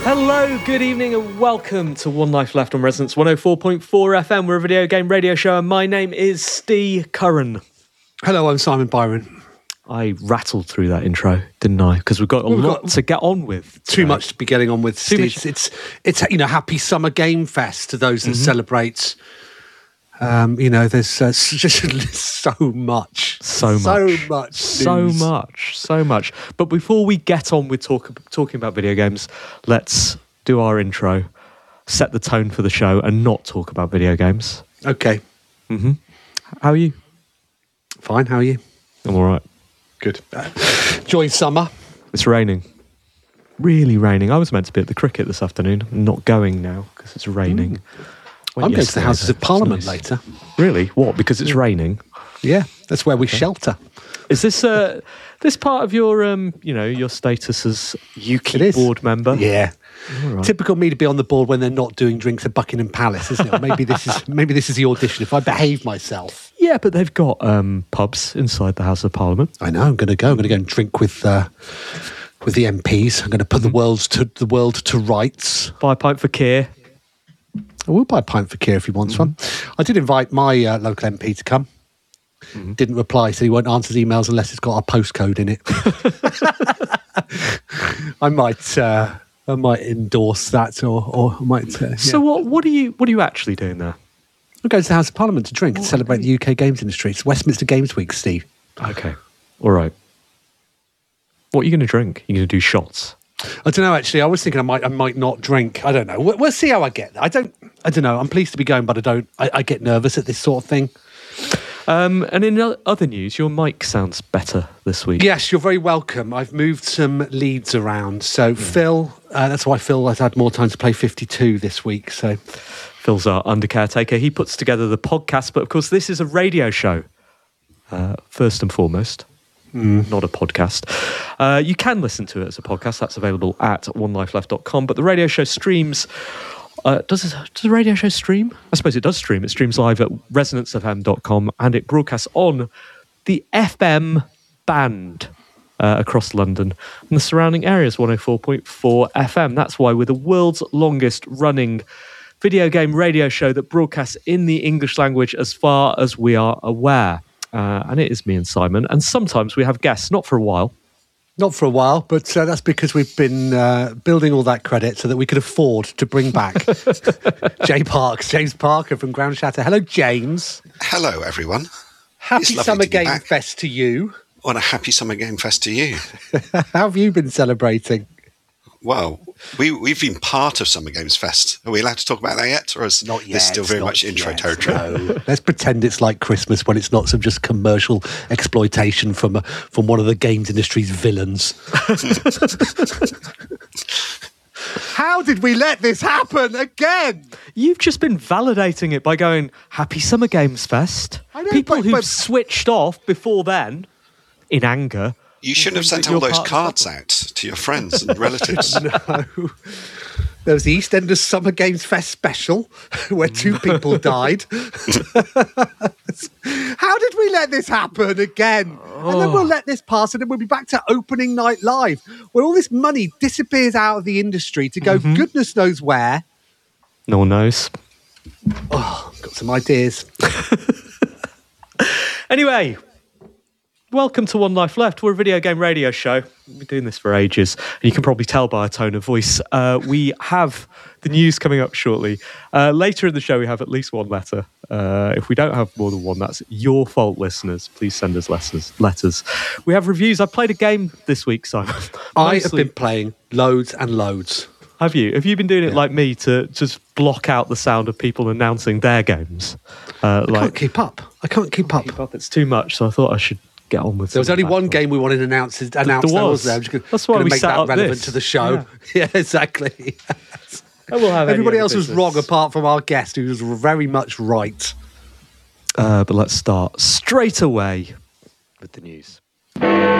Hello, good evening and welcome to One Life Left on Resonance 104.4 FM. We're a video game radio show and my name is Steve Curran. Hello, I'm Simon Byron. I rattled through that intro, didn't I? Because we've got a lot to get on with today. Too much to be getting on with, Steve. It's Happy Summer Game Fest to those that celebrate. There's just so much. But before we get on with talking about video games, let's do our intro, set the tone for the show, and not talk about video games. Okay. Mm-hmm. How are you? Fine. How are you? I'm all right. Good. Enjoying summer. It's raining. Really raining. I was meant to be at the cricket this afternoon. I'm not going now because it's raining. I'm going to the Houses of Parliament later. Really? What? Because it's raining? Yeah, that's where we shelter. Is this this part of your your status as UKIP board member? Yeah. Right. Typical me to be on the board when they're not doing drinks at Buckingham Palace, isn't it? Maybe this is the audition if I behave myself. Yeah, but they've got pubs inside the House of Parliament. I know. I'm going to go and drink with the MPs. I'm going to put the world to rights. Buy a pint for Keir. I will buy a pint for Keir if he wants one. I did invite my local MP to come. Didn't reply, so he won't answer his emails unless it's got our postcode in it. I might endorse that, or I might. So what are you actually doing there? I'm going to the House of Parliament to drink and celebrate the UK games industry. It's Westminster Games Week, Steve. Okay, all right. What are you going to drink? You're going to do shots? I don't know. Actually, I was thinking I might not drink. I don't know. We'll see how I get. I don't know. I'm pleased to be going, but I get nervous at this sort of thing. And in other news, your mic sounds better this week. Yes, you're very welcome. I've moved some leads around. So Phil, that's why Phil has had more time to play 52 this week. So Phil's our under caretaker. He puts together the podcast, but of course this is a radio show, first and foremost. Not a podcast. You can listen to it as a podcast. That's available at onelifeleft.com. But the radio show streams. Does the radio show stream? I suppose it does stream. It streams live at resonancefm.com and it broadcasts on the FM band across London and the surrounding areas, 104.4 FM. That's why we're the world's longest running video game radio show that broadcasts in the English language as far as we are aware. And it is me and Simon. And sometimes we have guests, not for a while. Not for a while, but that's because we've been building all that credit so that we could afford to bring back James Parker from Ground Shatter. Hello, James. Hello, everyone. Happy Summer Game Fest to you. Well, a happy Summer Game Fest to you. How have you been celebrating? Well, we've been part of Summer Games Fest. Are we allowed to talk about that yet? Or is not yet, this still very much intro territory? No. Let's pretend it's like Christmas when it's not some just commercial exploitation from one of the games industry's villains. How did we let this happen again? You've just been validating it by going, Happy Summer Games Fest. I know, People who've switched off before then, in anger. You shouldn't have sent all those cards out to your friends and relatives. No. There was the EastEnders Summer Games Fest special where 2 people died. How did we let this happen again? And then we'll let this pass and then we'll be back to opening night live where all this money disappears out of the industry to go goodness knows where. No one knows. Oh, got some ideas. Anyway, welcome to One Life Left. We're a video game radio show. We've been doing this for ages. And you can probably tell by our tone of voice. We have the news coming up shortly. Later in the show, we have at least one letter. If we don't have more than one, that's your fault, listeners. Please send us letters. We have reviews. I played a game this week, Simon. I have been playing loads and loads. Have you? Have you been doing it like me to just block out the sound of people announcing their games? I can't keep up. It's too much, so I thought I should get on with it. There was only one game we wanted announced. There was. That's why we make set that up relevant this. to the show. Yeah, exactly. We'll have everybody else was wrong apart from our guest, who was very much right. But let's start straight away with the news.